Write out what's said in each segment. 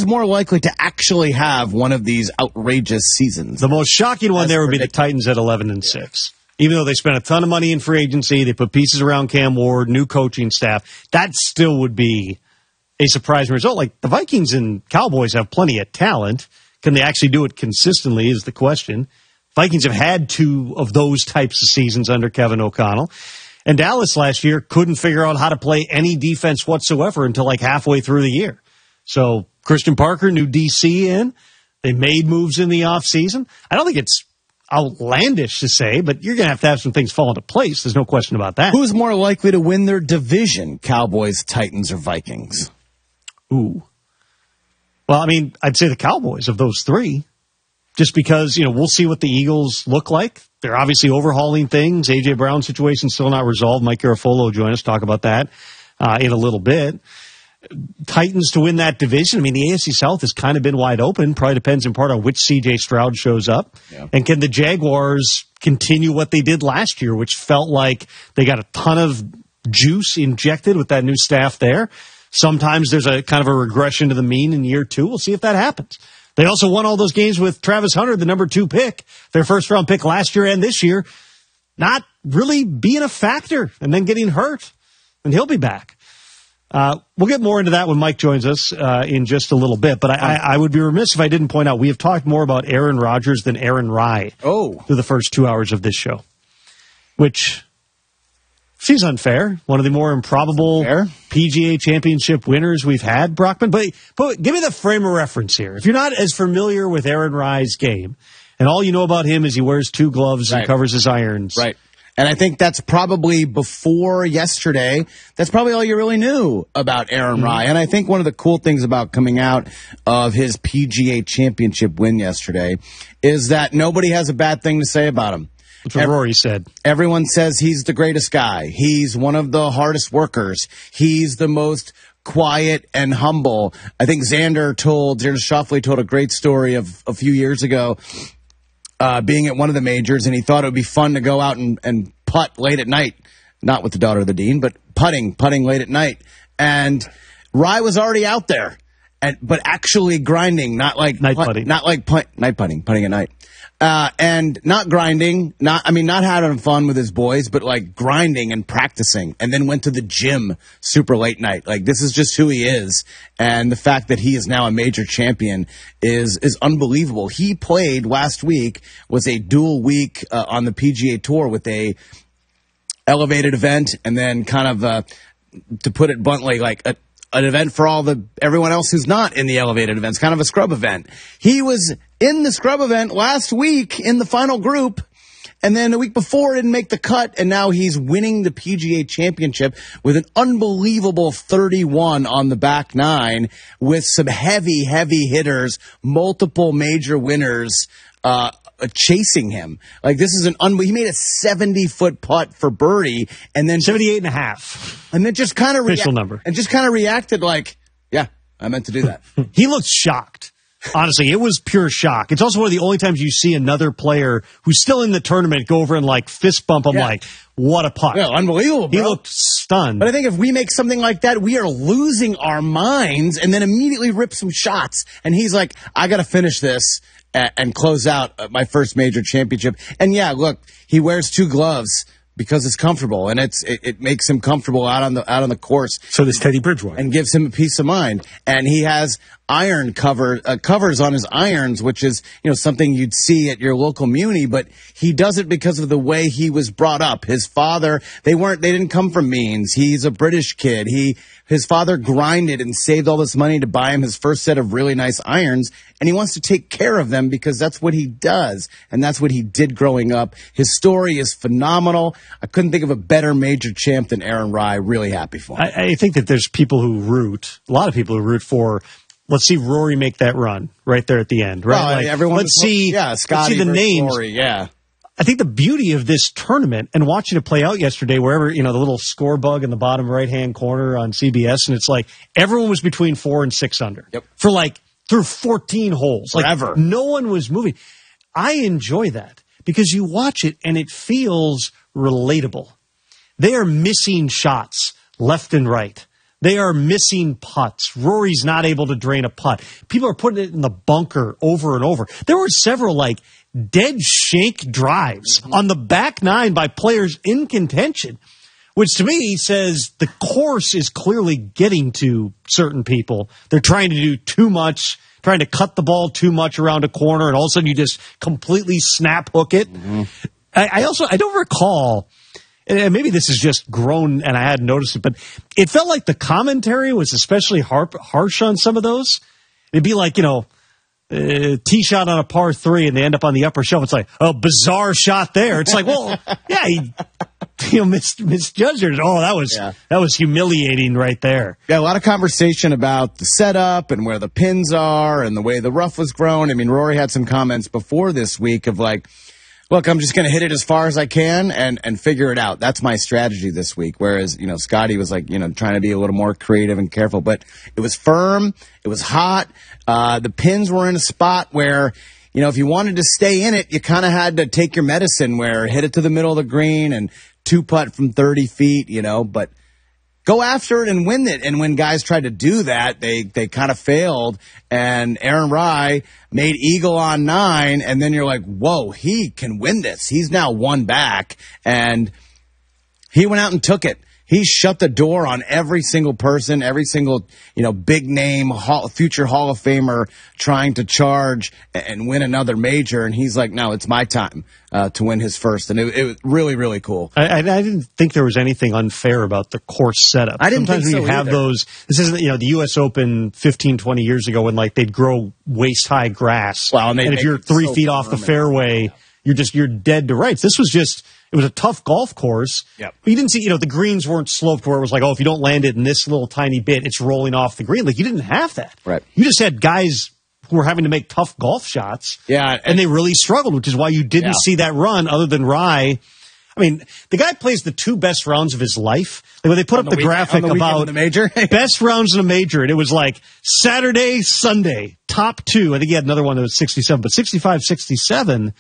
is more likely to actually have one of these outrageous seasons? The most shocking one there would be the Titans at 11-6. Even though they spent a ton of money in free agency, they put pieces around Cam Ward, new coaching staff, that still would be a surprising result. Like, the Vikings and Cowboys have plenty of talent. Can they actually do it consistently is the question. Vikings have had two of those types of seasons under Kevin O'Connell. And Dallas last year couldn't figure out how to play any defense whatsoever until like halfway through the year. So Christian Parker, new DC in. They made moves in the offseason. I don't think it's outlandish to say, but you're going to have some things fall into place. There's no question about that. Who's more likely to win their division, Cowboys, Titans, or Vikings? Ooh. Well, I mean, I'd say the Cowboys of those three, just because, we'll see what the Eagles look like. They're obviously overhauling things. A.J. Brown's situation still not resolved. Mike Garafolo will join us, talk about that in a little bit. Titans to win that division. I mean, the AFC South has kind of been wide open. Probably depends in part on which C.J. Stroud shows up. Yeah. And can the Jaguars continue what they did last year, which felt like they got a ton of juice injected with that new staff there. Sometimes there's a kind of a regression to the mean in year two. We'll see if that happens. They also won all those games with Travis Hunter, the number 2 pick, their first-round pick last year and this year, not really being a factor and then getting hurt. And he'll be back. We'll get more into that when Mike joins us in just a little bit. But I would be remiss if I didn't point out we have talked more about Aaron Rodgers than Aaron Rye through the first 2 hours of this show, which seems unfair. One of the more improbable PGA Championship winners we've had, Brockman. But give me the frame of reference here. If you're not as familiar with Aaron Rye's game, and all you know about him is he wears 2 gloves and covers his irons. Right. And I think that's probably before yesterday. That's probably all you really knew about Aaron Rye. And I think one of the cool things about coming out of his PGA Championship win yesterday is that nobody has a bad thing to say about him. That's what Rory said. Everyone says he's the greatest guy. He's one of the hardest workers. He's the most quiet and humble. I think Xander Schauffele told a great story of a few years ago. Being at one of the majors, and he thought it would be fun to go out and putt late at night. Not with the daughter of the dean, but putting late at night. And Rye was already out there, but actually grinding, not like night putting, putting at night. And not grinding, not having fun with his boys, but like grinding and practicing, and then went to the gym super late night. Like, this is just who he is. And the fact that he is now a major champion is unbelievable. He played last week, was a dual week on the PGA Tour with a elevated event, and then kind of, to put it bluntly, like an event for everyone else who's not in the elevated events, kind of a scrub event. He was in the scrub event last week in the final group, and then the week before didn't make the cut, and now he's winning the PGA Championship with an unbelievable 31 on the back 9 with some heavy, heavy hitters, multiple major winners, chasing him. Like, this is he made a 70-foot putt for birdie, and then 78.5. And then just kind of official number. And just kind of reacted like, yeah, I meant to do that. He looked shocked. Honestly, it was pure shock. It's also one of the only times you see another player who's still in the tournament go over and like fist bump him like, what a putt. Yeah, unbelievable, bro. He looked stunned. But I think if we make something like that, we are losing our minds, and then immediately rip some shots. And he's like, I got to finish this and close out my first major championship. And yeah, look, he wears 2 gloves because it's comfortable, and it makes him comfortable out on the course. So does Teddy Bridgewater, and gives him a peace of mind. And he has iron covers on his irons, which is something you'd see at your local muni. But he does it because of the way he was brought up. His father, they didn't come from means. He's a British kid. His father grinded and saved all this money to buy him his first set of really nice irons, and he wants to take care of them because that's what he does, and that's what he did growing up. His story is phenomenal. I couldn't think of a better major champ than Aaron Rye. Really happy for him. I think that there's a lot of people who root for, let's see Rory make that run right there at the end, right? Well, let's see the names. Rory, yeah. I think the beauty of this tournament and watching it play out yesterday, wherever, the little score bug in the bottom right-hand corner on CBS, and it's like everyone was between 4 and 6 under for through 14 holes. Forever. Like, no one was moving. I enjoy that because you watch it and it feels relatable. They are missing shots left and right. They are missing putts. Rory's not able to drain a putt. People are putting it in the bunker over and over. There were several dead shank drives on the back nine by players in contention, which to me says the course is clearly getting to certain people. They're trying to do too much, trying to cut the ball too much around a corner, and all of a sudden you just completely snap hook it. Mm-hmm. I don't recall, and maybe this is just grown and I hadn't noticed it, but it felt like the commentary was especially harsh on some of those. It'd be like, tee shot on a par 3 and they end up on the upper shelf. It's like, oh, bizarre shot there. It's like, well, yeah, he misjudged it. Oh, that was humiliating right there. Yeah, a lot of conversation about the setup and where the pins are and the way the rough was grown. I mean, Rory had some comments before this week of like, look, I'm just going to hit it as far as I can and figure it out. That's my strategy this week. Whereas, Scotty was like, trying to be a little more creative and careful. But it was firm. It was hot. The pins were in a spot where, if you wanted to stay in it, you kind of had to take your medicine where hit it to the middle of the green and 2-putt from 30 feet, but go after it and win it. And when guys tried to do that, they kind of failed. And Aaron Rai made eagle on 9. And then you're like, whoa, he can win this. He's now one back. And he went out and took it. He shut the door on every single person, every single, big name, future Hall of Famer trying to charge and win another major. And he's like, no, it's my time to win his first. And it was really, really cool. I didn't think there was anything unfair about the course setup. I didn't Sometimes think so when you have either. those, this isn't, the U.S. Open 15, 20 years ago when they'd grow waist-high grass. Well, and if you're 3 feet off the fairway, you're dead to rights. This was just, it was a tough golf course. Yep. But you didn't see, the greens weren't sloped where it was like, oh, if you don't land it in this little tiny bit, it's rolling off the green. Like, you didn't have that. Right. You just had guys who were having to make tough golf shots. Yeah. And they really struggled, which is why you didn't see that run other than Rai. I mean, the guy plays the 2 best rounds of his life. Like when they put up the graphic about the major best rounds in a major, and it was like Saturday, Sunday, top 2. I think he had another one that was 67, but 65, 67.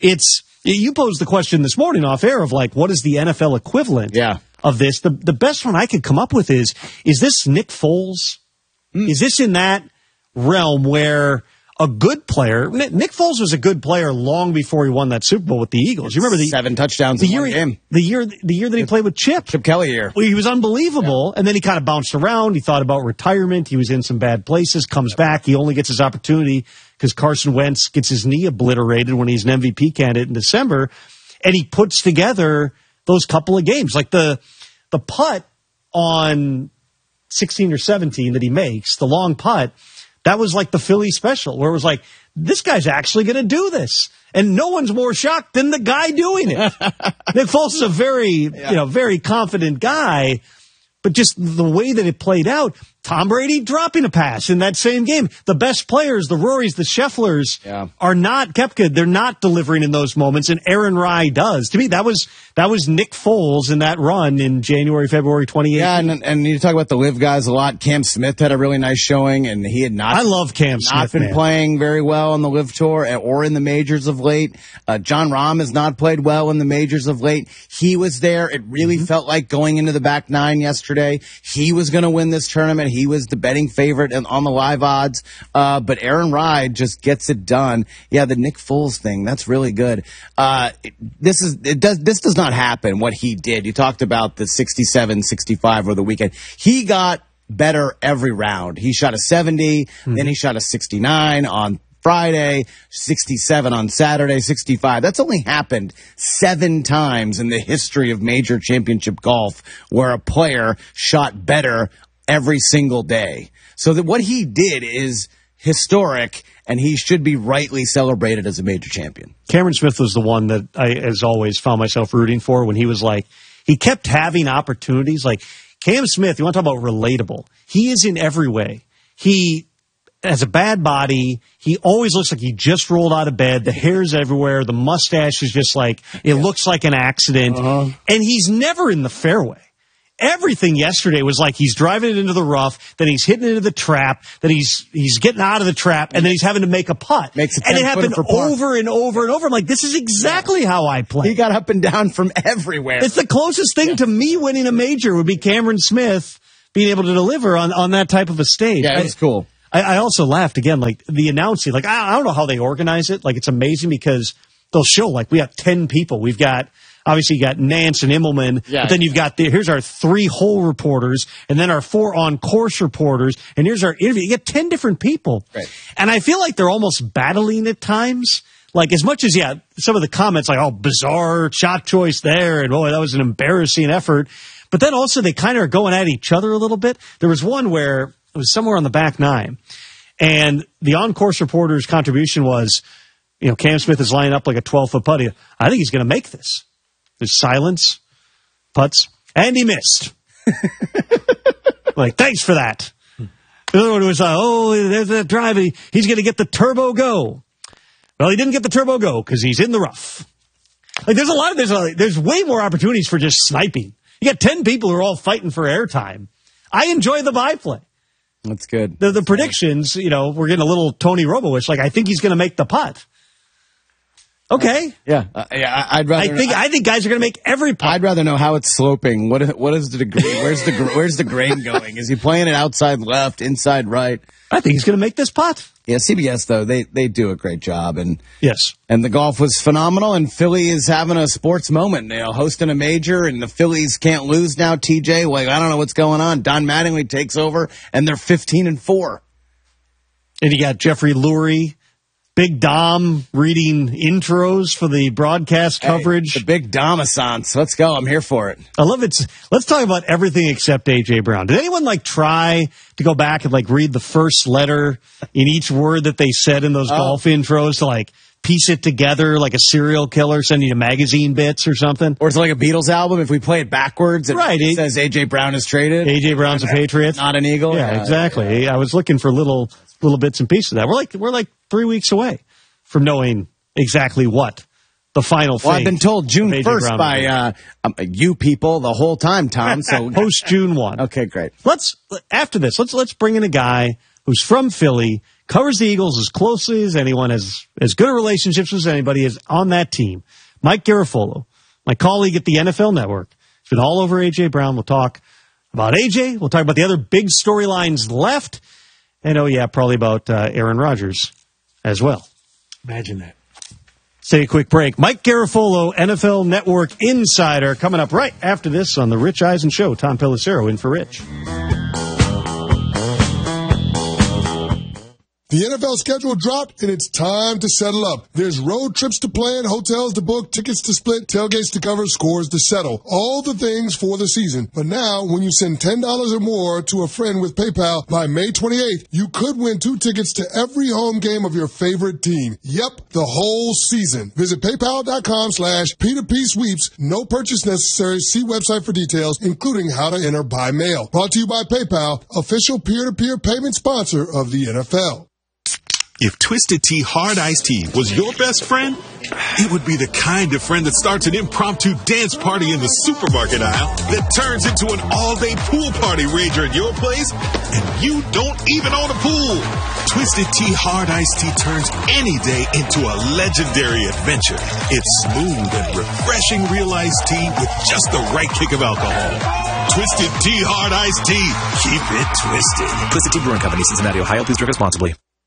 You posed the question this morning off air of like, what is the NFL equivalent of this? The best one I could come up with is this Nick Foles? Is this in that realm where a good player, Nick Foles was a good player long before he won that Super Bowl with the Eagles. You remember 7 touchdowns in one game. The year that he played with Chip Kelly year. Well, he was unbelievable, and then he kind of bounced around. He thought about retirement. He was in some bad places, comes back. He only gets his opportunity because Carson Wentz gets his knee obliterated when he's an MVP candidate in December, and he puts together those couple of games. Like the putt on 16 or 17 that he makes, the long putt, that was like the Philly special, where it was like, this guy's actually going to do this. And no one's more shocked than the guy doing it. Nick Foles is a very, very confident guy, but just the way that it played out, Tom Brady dropping a pass in that same game. The best players, the Rorys, the Schefflers, are not Koepka. They're not delivering in those moments, and Aaron Rai does. To me, that was Nick Foles in that run in January, February 2018. Yeah, and you talk about the live guys a lot. Cam Smith had a really nice showing, and he had not. I love Cam Smith. Not been playing very well on the live tour or in the majors of late. John Rahm has not played well in the majors of late. He was there. It really felt like going into the back 9 yesterday. He was going to win this tournament. He was the betting favorite on the live odds. But Aaron Rai just gets it done. Yeah, the Nick Foles thing, that's really good. This does not happen, what he did. You talked about the 67, 65 over the weekend. He got better every round. He shot a 70, then he shot a 69 on Friday, 67 on Saturday, 65. That's only happened 7 times in the history of major championship golf where a player shot better every single day. So that what he did is historic, and he should be rightly celebrated as a major champion. Cameron Smith was the one that I, as always, found myself rooting for when he was like, he kept having opportunities. Like Cam Smith, you want to talk about relatable. He is in every way. He has a bad body. He always looks like he just rolled out of bed. The hair's everywhere. The mustache is just like, it looks like an accident. And he's never in the fairway. Everything yesterday was like he's driving it into the rough, then he's hitting it into the trap, then he's getting out of the trap, and then he's having to make a putt. Makes a and it happened par. over and over and over. I'm like, this is exactly how I play. He got up and down from everywhere. It's the closest thing to me winning a major would be Cameron Smith being able to deliver on that type of a stage. Yeah, it's cool. I also laughed again, like the announcing. Like I don't know how they organize it. Like it's amazing because they'll show like we have 10 people. We've got. Obviously, you got Nance and Immelman, but then you've got here's our 3 whole reporters, and then our 4 on-course reporters, and here's our interview. You get 10 different people. Right. And I feel like they're almost battling at times. Like, as much as, some of the comments, like, oh, bizarre shot choice there, and boy, that was an embarrassing effort. But then also they kind of are going at each other a little bit. There was one where it was somewhere on the back 9, and the on-course reporter's contribution was, Cam Smith is lining up like a 12-foot putt. I think he's going to make this. There's silence, putts, and he missed. Like, thanks for that. The other one was, there's that drive. He's going to get the turbo go. Well, he didn't get the turbo go because he's in the rough. Like, there's way more opportunities for just sniping. You got 10 people who are all fighting for airtime. I enjoy the byplay. That's good. The predictions, we're getting a little Tony Robo-ish. Like, I think he's going to make the putt. Okay. I'd rather. I think guys are going to make every putt. I'd rather know how it's sloping. What is the degree? Where's the grain going? Is he playing it outside left, inside right? I think he's going to make this putt. Yeah, CBS though they do a great job, and yes, and the golf was phenomenal. And Philly is having a sports moment, hosting a major, and the Phillies can't lose now. TJ, I don't know what's going on. Don Mattingly takes over, and they're 15-4. And you got Jeffrey Lurie. Big Dom reading intros for the broadcast coverage. The big Dom-assance. Let's go. I'm here for it. I love it. Let's talk about everything except A.J. Brown. Did anyone try to go back and read the first letter in each word that they said in those golf intros to piece it together like a serial killer sending you magazine bits or something? Or it's like a Beatles album. If we play it backwards, it says A.J. Brown is traded. A.J. Brown's a Patriot. Not an Eagle. Yeah, exactly. I was looking for little bits and pieces of that. We're like 3 weeks away from knowing exactly what the final fate. Well, I've been told June 1st by you people the whole time, Tom. So post June 1. Okay, great. After this, let's bring in a guy who's from Philly, covers the Eagles as closely as anyone, has as good a relationships as anybody is on that team. Mike Garafolo, my colleague at the NFL Network, has been all over A.J. Brown. We'll talk about A.J. We'll talk about the other big storylines left. And probably about Aaron Rodgers as well. Imagine that. Let's take a quick break. Mike Garafolo, NFL Network Insider, coming up right after this on The Rich Eisen Show. Tom Pelissero in for Rich. The NFL schedule dropped, and it's time to settle up. There's road trips to plan, hotels to book, tickets to split, tailgates to cover, scores to settle. All the things for the season. But now, when you send $10 or more to a friend with PayPal by May 28th, you could win 2 tickets to every home game of your favorite team. Yep, the whole season. Visit PayPal.com/P2P sweeps. No purchase necessary. See website for details, including how to enter by mail. Brought to you by PayPal, official peer-to-peer payment sponsor of the NFL. If Twisted Tea Hard Iced Tea was your best friend, it would be the kind of friend that starts an impromptu dance party in the supermarket aisle that turns into an all-day pool party rager at your place, and you don't even own a pool. Twisted Tea Hard Iced Tea turns any day into a legendary adventure. It's smooth and refreshing real iced tea with just the right kick of alcohol. Twisted Tea Hard Iced Tea. Keep it twisted. Twisted Tea Brewing Company, Cincinnati, Ohio. Please drink responsibly.